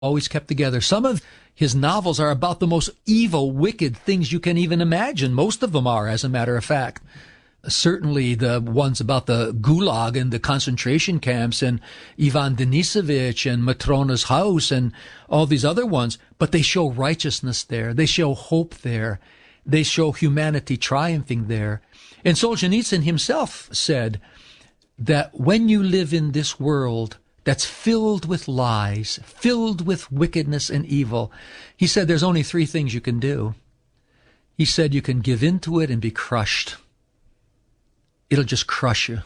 always kept together. Some of his novels are about the most evil, wicked things you can even imagine. Most of them are, as a matter of fact. Certainly the ones about the Gulag and the concentration camps and Ivan Denisovich and Matrona's house and all these other ones. But they show righteousness there. They show hope there. They show humanity triumphing there. And Solzhenitsyn himself said that when you live in this world that's filled with lies, filled with wickedness and evil, he said there's only three things you can do. He said you can give into it and be crushed. It'll just crush you.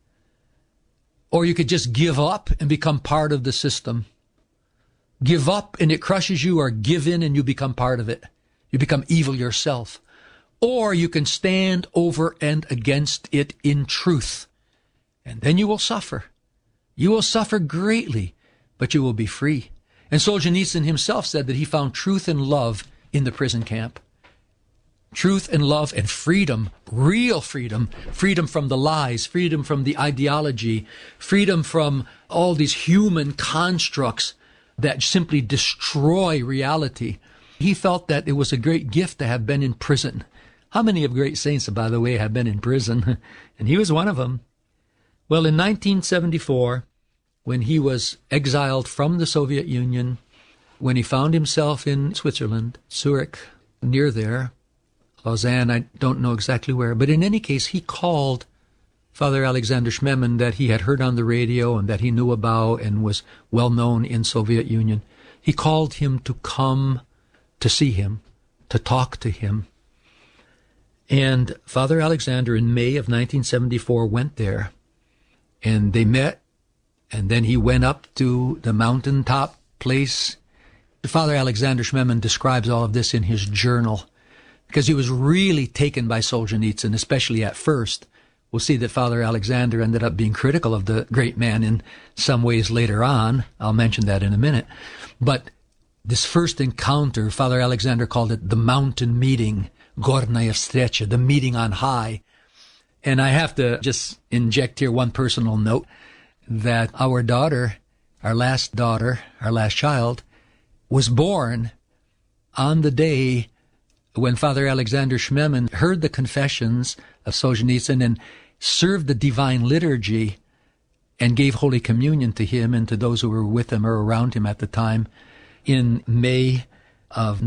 Or you could just give up and become part of the system. Give up and it crushes you, or give in and you become part of it. You become evil yourself. Or you can stand over and against it in truth. And then you will suffer. You will suffer greatly, but you will be free. And Solzhenitsyn himself said that he found truth and love in the prison camp. Truth and love and freedom, real freedom, freedom from the lies, freedom from the ideology, freedom from all these human constructs that simply destroy reality. He felt that it was a great gift to have been in prison. How many of great saints, by the way, have been in prison? And he was one of them. Well, in 1974, when he was exiled from the Soviet Union, when he found himself in Switzerland, Zurich, near there, Lausanne, I don't know exactly where, but in any case, he called Father Alexander Schmemann, that he had heard on the radio and that he knew about and was well known in Soviet Union. He called him to come to see him, to talk to him. And Father Alexander in May of 1974 went there, and they met, and then he went up to the mountaintop place. Father Alexander Schmemann describes all of this in his journal, because he was really taken by Solzhenitsyn, especially at first. We'll see that Father Alexander ended up being critical of the great man in some ways later on. I'll mention that in a minute. But this first encounter, Father Alexander called it the mountain meeting, Gornaya Vstrecha, the meeting on high. And I have to just inject here one personal note, that our daughter, our last child, was born on the day when Father Alexander Schmemann heard the confessions of Solzhenitsyn and served the divine liturgy and gave Holy Communion to him and to those who were with him or around him at the time in May of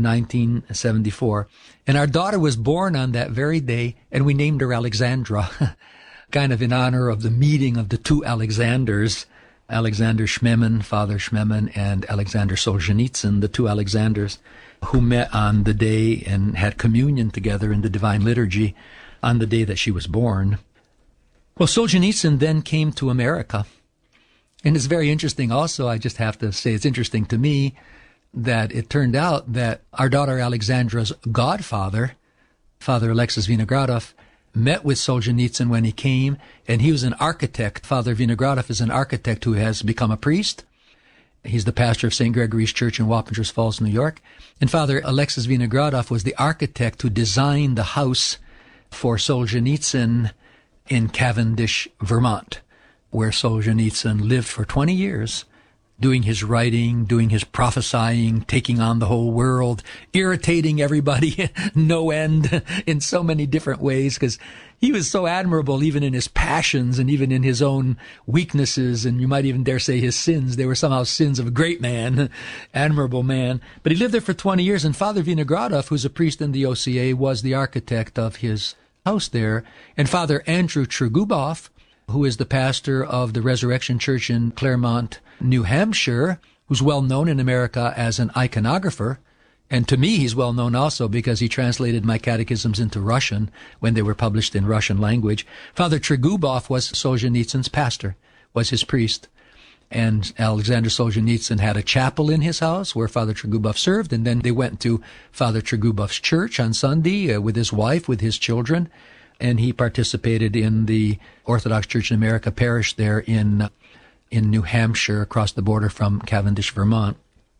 1974. And our daughter was born on that very day, and we named her Alexandra, kind of in honor of the meeting of the two Alexanders, Alexander Schmemann, Father Schmemann, and Alexander Solzhenitsyn, the two Alexanders, who met on the day and had communion together in the divine liturgy on the day that she was born. Well, Solzhenitsyn then came to America. And it's very interesting also, I just have to say it's interesting to me, that it turned out that our daughter Alexandra's godfather, Father Alexis Vinogradov, met with Solzhenitsyn when he came, and he was an architect. Father Vinogradov is an architect who has become a priest. He's the pastor of St. Gregory's Church in Wappingers Falls, New York. And Father Alexis Vinogradov was the architect who designed the house for Solzhenitsyn in Cavendish, Vermont, where Solzhenitsyn lived for 20 years, doing his writing, doing his prophesying, taking on the whole world, irritating everybody, no end, in so many different ways, because he was so admirable even in his passions and even in his own weaknesses, and you might even dare say his sins. They were somehow sins of a great man, admirable man. But he lived there for 20 years, and Father Vinogradov, who's a priest in the OCA, was the architect of his house there. And Father Andrew Trugubov, who is the pastor of the Resurrection Church in Claremont, New Hampshire, who's well known in America as an iconographer. And to me, he's well known also because he translated my catechisms into Russian when they were published in Russian language. Father Trugubov was Solzhenitsyn's pastor, was his priest. And Alexander Solzhenitsyn had a chapel in his house where Father Trugubov served, and then they went to Father Trugubov's church on Sunday with his wife, with his children, and he participated in the Orthodox Church in America parish there in New Hampshire, across the border from Cavendish, Vermont.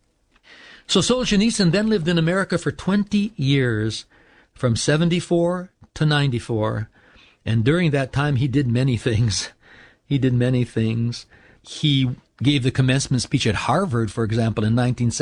So Solzhenitsyn then lived in America for 20 years, from 74 to 94, and during that time he did many things. He gave the commencement speech at Harvard, for example, in 1970.